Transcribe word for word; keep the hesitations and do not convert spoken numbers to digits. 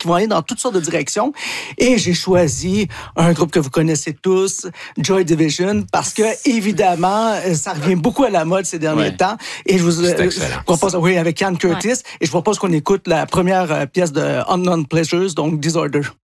vont aller dans toutes sortes de directions. Et j'ai choisi un groupe que vous connaissez tous, Joy Division, parce que, évidemment, ça revient beaucoup à la mode ces derniers ouais. temps. Et je vous C'est euh, excellent. je propose, oui, avec Ian Curtis. Ouais. Et je propose qu'on écoute la première pièce de Unknown Pleasures, donc Disorder.